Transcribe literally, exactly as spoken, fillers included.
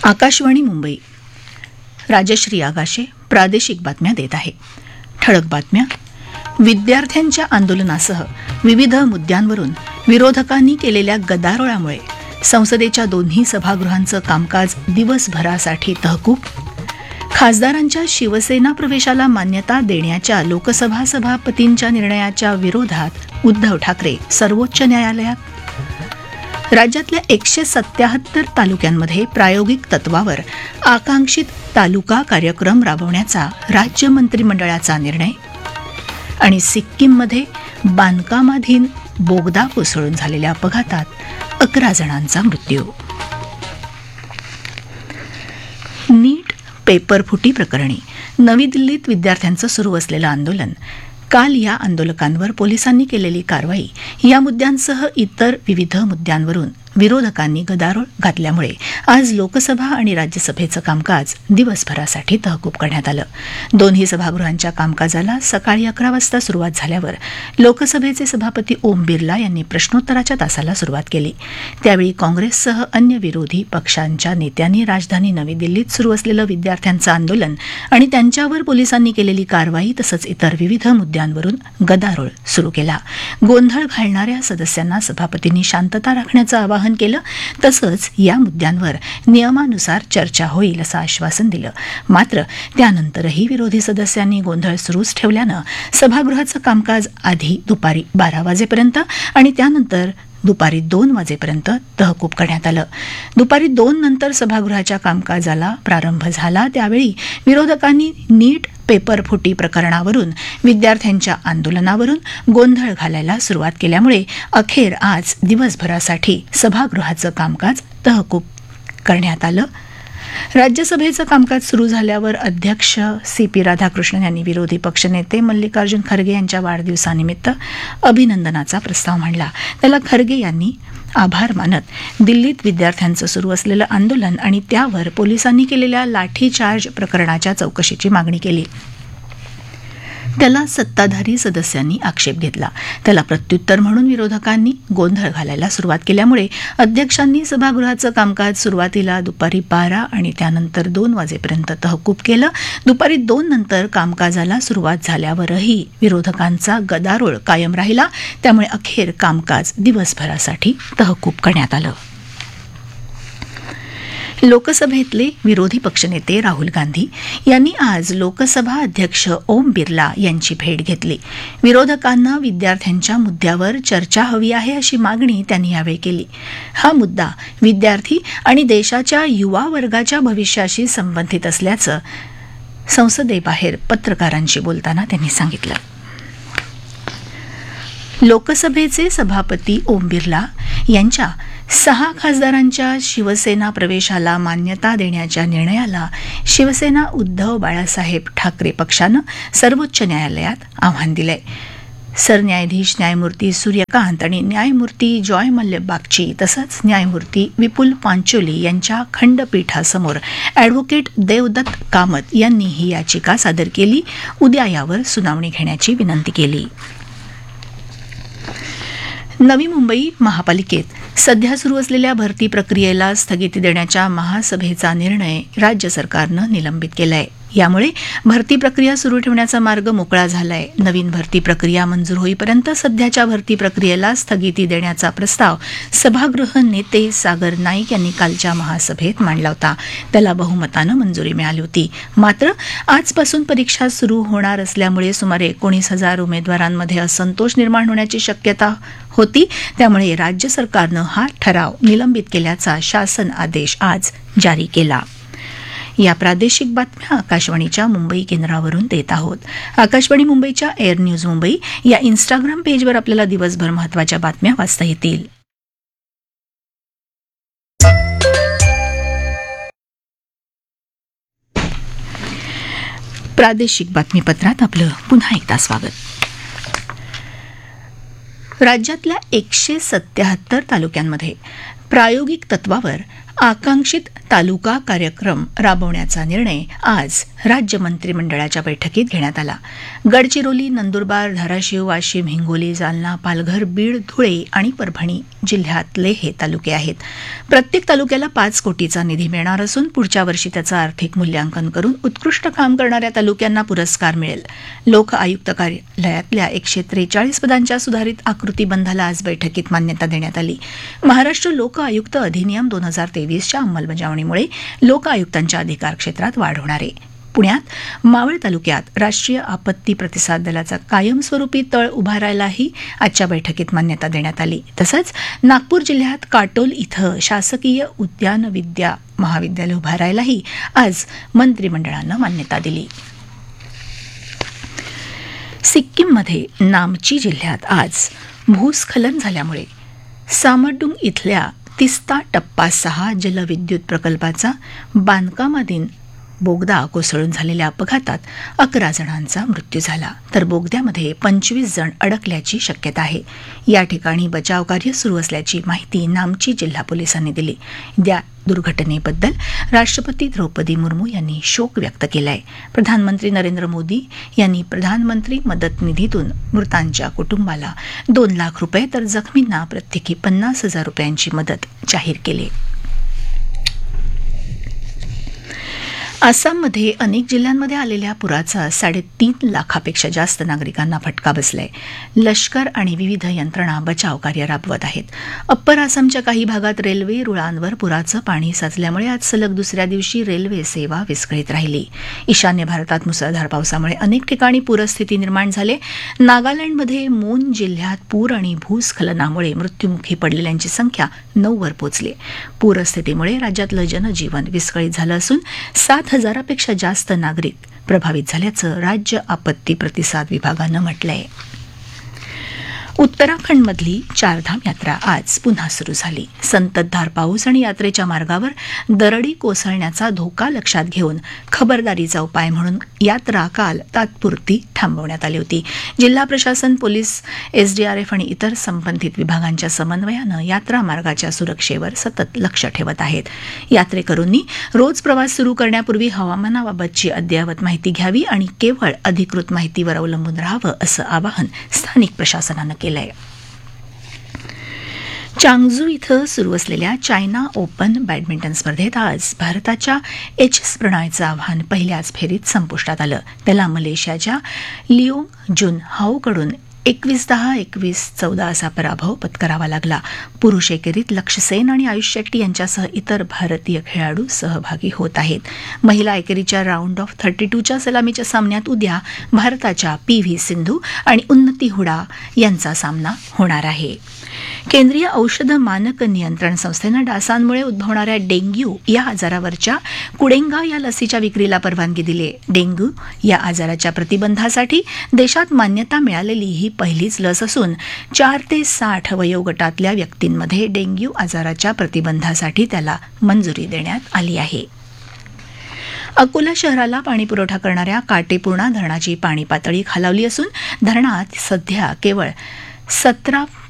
आकाशवाणी मुंबई. राजश्री आगाशे प्रादेशिक बातम्या देत आहे. ठळक बातम्या. विद्यार्थ्यांच्या आंदोलनासह विविध मुद्द्यांवरून विरोधकांनी केलेल्या गदारोळामुळे संसदेच्या दोन्ही सभागृहांचं कामकाज दिवसभरासाठी तहकूब. खासदारांच्या शिवसेना प्रवेशाला मान्यता देण्याच्या लोकसभा सभापतींच्या निर्णयाच्या विरोधात उद्धव ठाकरे सर्वोच्च न्यायालयात. राज्यातल्या एकशे सत्याहत्तर तालुक्यांमध्ये प्रायोगिक तत्वावर आकांक्षित तालुका कार्यक्रम राबवण्याचा राज्य मंत्रिमंडळाचा निर्णय. आणि सिक्कीममध्ये बांधकामाधीन बोगदा कोसळून झालेल्या अपघातात अकरा जणांचा मृत्यू. नीट पेपर फुटी प्रकरणी नवी दिल्लीत विद्यार्थ्यांचं सुरू असलेलं आंदोलन. काल या आंदोलकांवर पोलिसांनी केलेली कारवाई या मुद्द्यांसह इतर विविध मुद्द्यांवरून विरोधकांनी गदारोळ घातल्यामुळे आज लोकसभा आणि राज्यसभेचं कामकाज दिवसभरासाठी तहकूब करण्यात आलं. दोन्ही सभागृहांच्या कामकाजाला सकाळी अकरा वाजता सुरुवात झाल्यावर लोकसभेचे सभापती ओम बिर्ला यांनी प्रश्नोत्तराच्या तासाला सुरुवात केली. त्यावेळी काँग्रेससह अन्य विरोधी पक्षांच्या नेत्यांनी राजधानी नवी दिल्लीत सुरू असलेलं विद्यार्थ्यांचं आंदोलन आणि त्यांच्यावर पोलिसांनी केलेली कारवाई तसंच इतर विविध मुद्द्यांवरून गदारोळ सुरू केला. गोंधळ घालणाऱ्या सदस्यांना सभापतींनी शांतता राखण्याचं आवाहन केलं. तसंच या मुद्द्यांवर नियमानुसार चर्चा होईल असं आश्वासन दिलं. मात्र त्यानंतरही विरोधी सदस्यांनी गोंधळ सुरूच ठेवल्यानं सभागृहाचं कामकाज आधी दुपारी बारा वाजेपर्यंत आणि त्यानंतर दुपारी दोन वाजेपर्यंत तहकूब करण्यात आलं. दुपारी दोन नंतर सभागृहाच्या कामकाजाला प्रारंभ झाला. त्यावेळी विरोधकांनी नीट पेपर फुटी प्रकरणावरून विद्यार्थ्यांच्या आंदोलनावरून गोंधळ घालायला सुरुवात केल्यामुळे अखेर आज दिवसभरासाठी सभागृहाचं कामकाज तहकूब करण्यात आलं. राज्यसभेचं कामकाज सुरू झाल्यावर अध्यक्ष सी पी राधाकृष्णन यांनी विरोधी पक्षनेते मल्लिकार्जुन खरगे यांच्या वाढदिवसानिमित्त अभिनंदनाचा प्रस्ताव मांडला. त्याला खरगे यांनी आभार मानत दिल्लीत विद्यार्थ्यांचं सुरू असलेलं आंदोलन आणि त्यावर पोलिसांनी केलेल्या लाठीचार्ज प्रकरणाच्या चौकशीची मागणी केली. त्याला सत्ताधारी सदस्यांनी आक्षेप घेतला. त्याला प्रत्युत्तर म्हणून विरोधकांनी गोंधळ घालायला सुरुवात केल्यामुळे अध्यक्षांनी सभागृहाचं कामकाज सुरुवातीला दुपारी बारा आणि त्यानंतर दोन वाजेपर्यंत तहकूब केलं. दुपारी दोन नंतर कामकाजाला सुरुवात झाल्यावरही विरोधकांचा गदारोळ कायम राहिला. त्यामुळे अखेर कामकाज दिवसभरासाठी तहकूब करण्यात आलं. लोकसभेतले विरोधी पक्षनेते राहुल गांधी यांनी आज लोकसभा अध्यक्ष ओम बिर्ला यांची भेट घेतली. विरोधकांना विद्यार्थ्यांच्या मुद्द्यावर चर्चा हवी आहे अशी मागणी त्यांनी यावेळी केली. हा मुद्दा विद्यार्थी आणि देशाच्या युवा वर्गाच्या भविष्याशी संबंधित असल्याचं संसदेबाहेर पत्रकारांशी बोलताना त्यांनी सांगितलं. लोकसभेचे सभापती ओम बिर्ला यांच्या सहा खासदारांच्या शिवसेना प्रवेशाला मान्यता देण्याच्या निर्णयाला शिवसेना उद्धव बाळासाहेब ठाकरे पक्षानं सर्वोच्च न्यायालयात आव्हान दिलंय. सरन्यायाधीश न्यायमूर्ती सूर्यकांत आणि न्यायमूर्ती जॉय मल्य बागची तसंच न्यायमूर्ती विपुल पांचोली यांच्या खंडपीठासमोर अॅडव्होकेट देवदत्त कामत यांनी ही याचिका सादर केली. उद्या यावर सुनावणी घेण्याची विनंती केली. नवी मुंबई महापालिकेत सध्या सुरू असलेल्या भरती प्रक्रियेला स्थगिती देण्याच्या महासभेचा निर्णय राज्य सरकारनं निलंबित केलाय. यामुळे भरती प्रक्रिया सुरू ठेवण्याचा मार्ग मोकळा झालाय. नवीन भरती प्रक्रिया मंजूर होईपर्यंत सध्याच्या भरती प्रक्रियेला स्थगिती देण्याचा प्रस्ताव सभागृह नेते सागर नाईक यांनी कालच्या महासभेत मांडला होता. त्याला बहुमतानं मंजुरी मिळाली होती. मात्र आजपासून परीक्षा सुरू होणार असल्यामुळे सुमारे एकोणीस हजार उमेदवारांमध्ये असंतोष निर्माण होण्याची शक्यता होती. त्यामुळे राज्य सरकारनं हा ठराव निलंबित केल्याचा शासन आदेश आज जारी केला. या प्रादेशिक बातम्या आकाशवाणीच्या मुंबई केंद्रावरून देत आहोत. आकाशवाणी मुंबईच्या एअर न्यूज मुंबई या इन्स्टाग्राम पेजवर आपल्याला दिवसभर महत्त्वाच्या बातम्या वाचता येतील. प्रादेशिक बातमीपत्रात आपलं पुन्हा एकदा स्वागत. राज्यातल्या एकशे सत्याहत्तर तालुक्यांमध्ये प्रायोगिक तत्वावर आकांक्षित तालुका कार्यक्रम राबवण्याचा निर्णय आज राज्य मंत्रिमंडळाच्या बैठकीत घेण्यात आला. गडचिरोली, नंदुरबार, धाराशिव, वाशिम, हिंगोली, जालना, पालघर, बीड, धुळे आणि परभणी जिल्ह्यातले हे तालुके आहेत. प्रत्येक तालुक्याला पाच कोटीचा निधी मिळणार असून पुढच्या वर्षी त्याचं आर्थिक मूल्यांकन करून उत्कृष्ट काम करणाऱ्या तालुक्यांना पुरस्कार मिळेल. लोक आयुक्त कार्यालयातल्या एकशे त्रेचाळीस पदांच्या सुधारित आकृतीबंधाला आज बैठकीत मान्यता देण्यात आली. महाराष्ट्र लोक आयुक्त अधिनियम दोन हजार तेवीसच्या अंमलबजावणीमुळे लोक आयुक्तांच्या अधिकार क्षेत्रात वाढ होणार आहे. पुण्यात मावळ तालुक्यात राष्ट्रीय आपत्ती प्रतिसाद दलाचा कायमस्वरूपी तळ उभारायलाही आजच्या बैठकीत मान्यता देण्यात आली. तसंच नागपूर जिल्ह्यात काटोल इथं शासकीय उद्यान विद्या महाविद्यालय उभारायलाही आज मंत्रिमंडळानं मान्यता दिली. सिक्कीममध्ये नामची जिल्ह्यात आज भूस्खलन झाल्यामुळे सामडुंग इथल्या तिस्ता टप्पा सहा जलविद्युत प्रकल्पाचा बांधकामाधीन बोगदा कोसळून झालेल्या अपघातात अकरा जणांचा मृत्यू झाला, तर बोगद्यामध्ये पंचवीस जण अडकल्याची शक्यता आहे. या ठिकाणी बचावकार्य सुरू असल्याची माहिती नामची जिल्हा पोलिसांनी दिली. या दुर्घटनेबद्दल राष्ट्रपती द्रौपदी मुर्मू यांनी शोक व्यक्त केलाय. प्रधानमंत्री नरेंद्र मोदी यांनी प्रधानमंत्री मदत निधीतून मृतांच्या कुटुंबाला दोन लाख रुपये तर जखमींना प्रत्येकी पन्नास हजार रुपयांची मदत जाहीर केली. आसाममध्ये अनेक जिल्ह्यांमध्ये आलेल्या पुराचा साडेतीन लाखापेक्षा जास्त नागरिकांना फटका बसलाय. लष्कर आणि विविध यंत्रणा बचावकार्य राबवत आहेत. अप्पर आसामच्या काही भागात रेल्वे रुळांवर पुराचं पाणी साचल्यामुळे आज सलग दुसऱ्या दिवशी रेल्वे सेवा विस्कळीत राहिली. ईशान्य भारतात मुसळधार पावसामुळे अनेक ठिकाणी पूरस्थिती निर्माण झाली. नागालँडमध्ये मोन जिल्ह्यात पूर आणि भूस्खलनामुळे मृत्युमुखी पडलेल्यांची संख्या नऊवर पोहोचली. पूरस्थितीमुळे राज्यातलं जनजीवन विस्कळीत झालं असून सात हजारापेक्षा जास्त नागरिक प्रभावित झाल्याचं राज्य आपत्ती प्रतिसाद विभागानं म्हटलंय. उत्तराखंडमधली चारधाम यात्रा आज पुन्हा सुरू झाली. संततधार पाऊस आणि यात्रेच्या मार्गावर दरडी कोसळण्याचा धोका लक्षात घेऊन खबरदारीचा उपाय म्हणून यात्रा काल तात्पुरती थांबवण्यात आली होती. जिल्हा प्रशासन, पोलीस, एसडीआरएफ आणि इतर संबंधित विभागांच्या समन्वयानं यात्रा मार्गाच्या सुरक्षेवर सतत लक्ष ठेवत आहेत. यात्रेकरूंनी रोज प्रवास सुरू करण्यापूर्वी हवामानाबाबतची अद्ययावत माहिती घ्यावी आणि केवळ अधिकृत माहितीवर अवलंबून राहावं असं आवाहन स्थानिक प्रशासनानं केलंय. चांगझू इथं सुरू असलेल्या चायना ओपन बॅडमिंटन स्पर्धेत आज भारताच्या एच एस प्रणॉयचं आव्हान पहिल्याच फेरीत संपुष्टात आलं. त्याला मलेशियाच्या लिओंग जुन हाओकडून एकवीस दहा एकवीस चौदा असा पराभव पत्करावा लागला. पुरुष एकेरीत लक्ष्य सेन आणि आयुष शेट्टी यांच्यासह इतर भारतीय खेळाडू सहभागी होत आहेत. महिला एकेरीच्या राऊंड ऑफ थर्टी टूच्या सलामीच्या सामन्यात उद्या भारताच्या पी व्ही सिंधू आणि उन्नती हुडा यांचा सामना होणार आहे. केंद्रीय औषध मानक नियंत्रण संस्थेनं डासांमुळे उद्भवणाऱ्या डेंग्यू या आजारावरच्या कुडेंगा या लसीच्या विक्रीला परवानगी दिली. डेंग्यू या आजाराच्या प्रतिबंधासाठी देशात मान्यता मिळालेली ही पहिलीच लस असून चार ते साठ वयोगटातल्या व्यक्तींमध्ये डेंग्यू आजाराच्या प्रतिबंधासाठी त्याला मंजुरी देण्यात आली आहे. अकोला शहराला पाणीपुरवठा करणाऱ्या काटेपूर्णा धरणाची पाणी पातळी खालावली असून धरणात सध्या केवळ सतरा